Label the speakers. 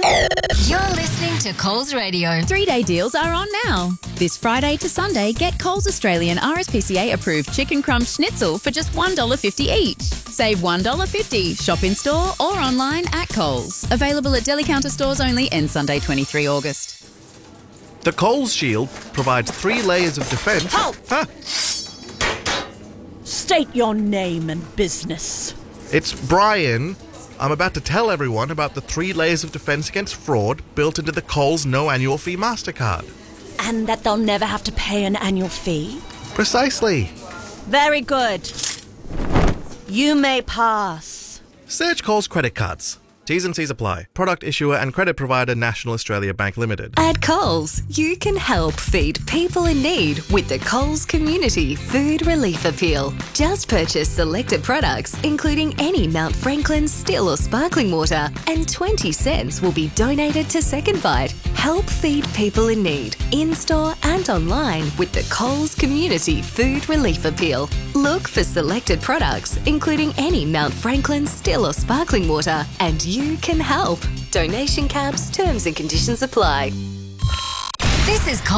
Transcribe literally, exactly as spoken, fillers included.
Speaker 1: You're listening to Coles Radio.
Speaker 2: Three-day deals are on now. This Friday to Sunday, get Coles Australian R S P C A-approved chicken crumb schnitzel for just one dollar fifty each. Save one dollar fifty. Shop in-store or online at Coles. Available at deli counter stores only, end Sunday, twenty-third of August.
Speaker 3: The Coles Shield provides three layers of defence.
Speaker 4: Halt!
Speaker 3: Huh?
Speaker 4: State your name and business.
Speaker 3: It's Brian. I'm about to tell everyone about the three layers of defence against fraud built into the Coles no annual fee MasterCard.
Speaker 4: And that they'll never have to pay an annual fee?
Speaker 3: Precisely.
Speaker 4: Very good. You may pass.
Speaker 3: Search Coles credit cards. T's and C's apply. Product issuer and credit provider National Australia Bank Limited.
Speaker 1: At Coles, you can help feed people in need with the Coles Community Food Relief Appeal. Just purchase selected products, including any Mount Franklin still or sparkling water, and twenty cents will be donated to Second Bite. Help feed people in need, in-store and online with the Coles Community Food Relief Appeal. Look for selected products, including any Mount Franklin still or sparkling water, and you can help. Donation caps, terms and conditions apply. This is Coles.